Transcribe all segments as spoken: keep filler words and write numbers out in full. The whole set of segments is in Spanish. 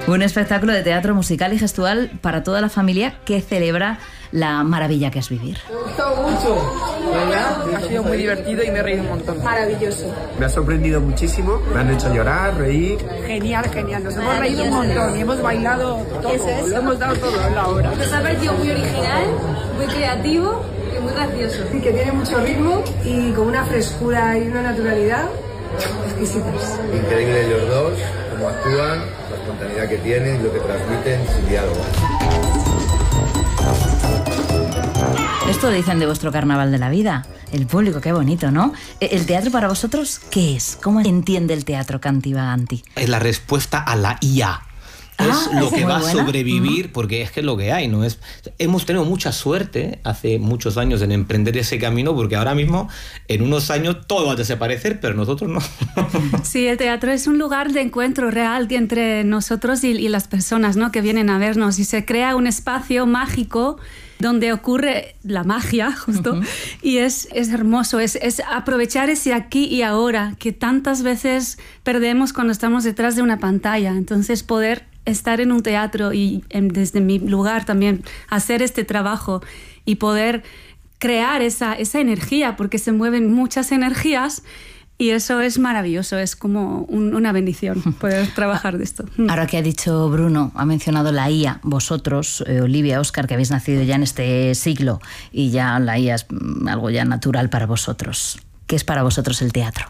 Un espectáculo de teatro musical y gestual para toda la familia que celebra la maravilla que es vivir. Me ha gustado mucho, ¿verdad? Ha sido muy divertido y me he reído un montón. Maravilloso. Me ha sorprendido muchísimo, me han hecho llorar, reír. Genial, genial. Nos hemos reído un montón y hemos bailado todo. Eso es. Lo hemos dado todo en la obra. Nos ha parecido muy original, muy creativo y muy gracioso. Y que tiene mucho ritmo y con una frescura y una naturalidad exquisitas. Increíbles los dos, cómo actúan, la espontaneidad que tienen, lo que transmiten sin diálogo. Esto dicen de vuestro carnaval de la vida. El público, qué bonito, ¿no? ¿El teatro para vosotros qué es? ¿Cómo entiende el teatro Canti Vaganti? Es la respuesta a la I A. Es Ah, lo es que muy va a buena. sobrevivir, Ujú. porque es que es lo que hay, ¿no? Es, hemos tenido mucha suerte hace muchos años en emprender ese camino, porque ahora mismo, en unos años, todo va a desaparecer, pero nosotros no. Sí, el teatro es un lugar de encuentro real entre nosotros y, y las personas, ¿no?, que vienen a vernos, y se crea un espacio mágico donde ocurre la magia, justo, uh-huh. y es, es hermoso, es, es aprovechar ese aquí y ahora que tantas veces perdemos cuando estamos detrás de una pantalla. Entonces, poder estar en un teatro y en, desde mi lugar también hacer este trabajo y poder crear esa, esa energía, porque se mueven muchas energías. Y eso es maravilloso, es como un, una bendición poder trabajar de esto. Ahora que ha dicho Bruno, ha mencionado la I A, vosotros, eh, Olivia, Óscar, que habéis nacido ya en este siglo y ya la I A es algo ya natural para vosotros. ¿Qué es para vosotros el teatro?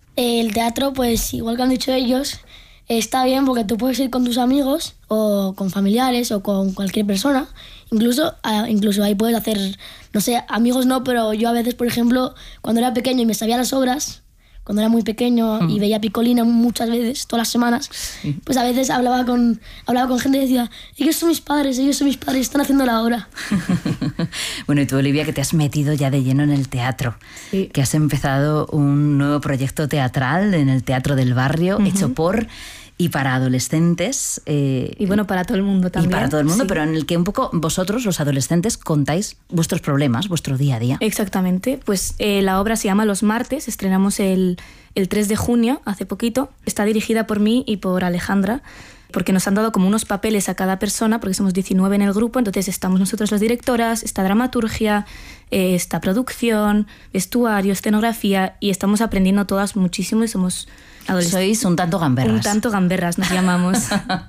El teatro, pues igual que han dicho ellos, está bien porque tú puedes ir con tus amigos o con familiares o con cualquier persona. Incluso, incluso ahí puedes hacer, no sé, amigos no, pero yo a veces, por ejemplo, cuando era pequeño y me sabía las obras, cuando era muy pequeño y veía Piccolina muchas veces, todas las semanas, pues a veces hablaba con, hablaba con gente y decía, ellos son mis padres, ellos son mis padres, están haciendo la obra. Bueno, y tú, Olivia, que te has metido ya de lleno en el teatro, Sí. que has empezado un nuevo proyecto teatral en el Teatro del Barrio, uh-huh. hecho por y para adolescentes. Eh, y bueno, para todo el mundo también. Y para todo el mundo, sí. pero en el que un poco vosotros, los adolescentes, contáis vuestros problemas, vuestro día a día. Exactamente. Pues eh, la obra se llama Los Martes, estrenamos el, el tres de junio, hace poquito. Está dirigida por mí y por Alejandra, porque nos han dado como unos papeles a cada persona, porque somos diecinueve en el grupo, entonces estamos nosotros las directoras, está dramaturgia, eh, está producción, vestuario, escenografía, y estamos aprendiendo todas muchísimo y somos Sois un tanto gamberras. Un tanto gamberras nos llamamos.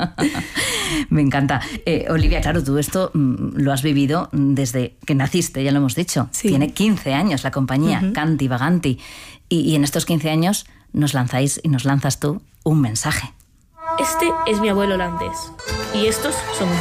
Me encanta. Eh, Olivia, claro, tú esto mm, lo has vivido desde que naciste, ya lo hemos dicho. Sí. Tiene quince años la compañía, uh-huh. Canti Vaganti. Y, y en estos quince años nos lanzáis y nos lanzas tú un mensaje. Este es mi abuelo holandés y estos son